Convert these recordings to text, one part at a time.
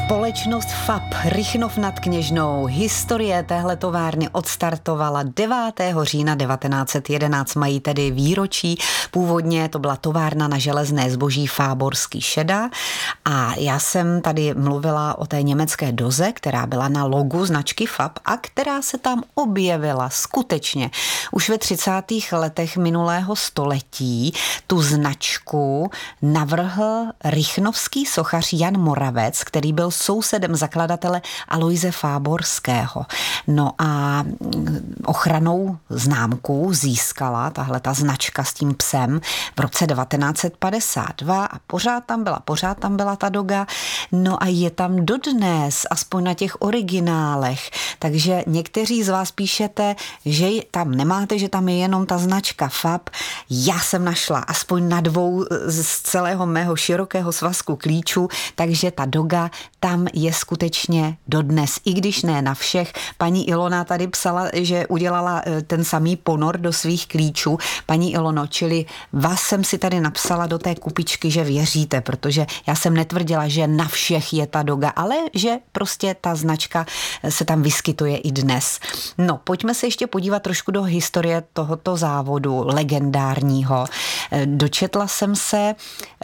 Společnost FAB Rychnov nad Kněžnou. Historie téhle továrny odstartovala 9. října 1911. Mají tedy výročí. Původně to byla továrna na železné zboží Fáborský Šeda. A já jsem tady mluvila o té německé doze, která byla na logu značky FAB a která se tam objevila skutečně už ve 30. letech minulého století. Tu značku navrhl rychnovský sochař Jan Moravec, který byl sousedem zakladatele Aloise Fáborského. No a ochranou známku získala tahleta značka s tím psem v roce 1952 a pořád tam byla ta doga. No a je tam dodnes, aspoň na těch originálech. Takže někteří z vás píšete, že tam nemáte, že tam je jenom ta značka FAB. Já jsem našla aspoň na 2 z celého mého širokého svazku klíčů, takže ta doga tam je skutečně dodnes, i když ne na všech. Paní Ilona tady psala, že udělala ten samý ponor do svých klíčů. Paní Ilono, čili vás jsem si tady napsala do té kupičky, že věříte, protože já jsem netvrdila, že na všech je ta doga, ale že prostě ta značka se tam vyskytuje i dnes. No, pojďme se ještě podívat trošku do historie tohoto závodu legendárního. Dočetla jsem se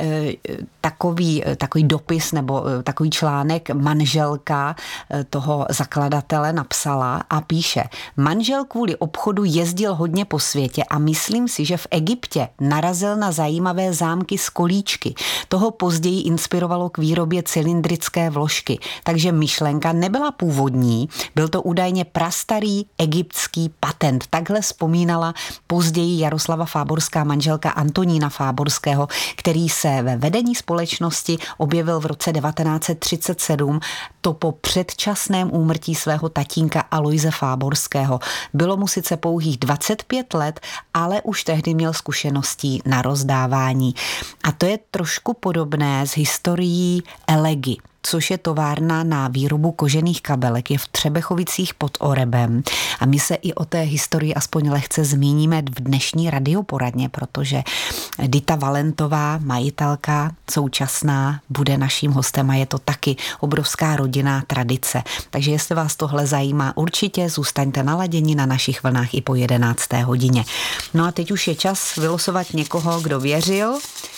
takový dopis nebo takový článek, manželka toho zakladatele napsala a píše: manžel kvůli obchodu jezdil hodně po světě a myslím si, že v Egyptě narazil na zajímavé zámky z kolíčky. Toho později inspirovalo k výrobě cylindrické vložky. Takže myšlenka nebyla původní, byl to údajně prastarý egyptský patent. Takhle vzpomínala později Jaroslava Fáborská manželka Antonína Fáborského, který se ve vedení společnosti objevil v roce 1937, to po předčasném úmrtí svého tatínka Aloise Fáborského. Bylo mu sice pouhých 25 let, ale už tehdy měl zkušeností na rozdávání. A to je trošku podobné s historií Elegy, což je továrna na výrobu kožených kabelek, je v Třebechovicích pod Orebem. A my se i o té historii aspoň lehce zmíníme v dnešní radioporadně, protože Dita Valentová, majitelka současná, bude naším hostem a je to taky obrovská rodinná tradice. Takže jestli vás tohle zajímá, určitě zůstaňte naladěni na našich vlnách i po 11. hodině. No a teď už je čas vylosovat někoho, kdo věřil.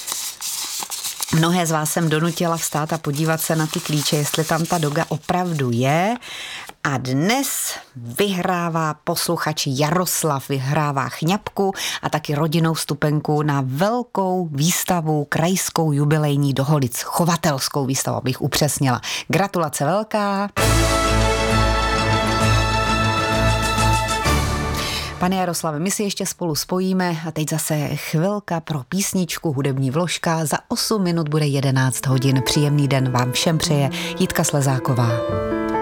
Mnohé z vás jsem donutila vstát a podívat se na ty klíče, jestli tam ta doga opravdu je. A dnes vyhrává posluchač Jaroslav, vyhrává chňapku a taky rodinnou vstupenku na velkou výstavu krajskou jubilejní do Holic. Chovatelskou výstavu, abych upřesnila. Gratulace velká. Pane Jaroslave, my si ještě spolu spojíme a teď zase chvilka pro písničku, hudební vložka. Za 8 minut bude 11 hodin. Příjemný den vám všem přeje Jitka Slezáková.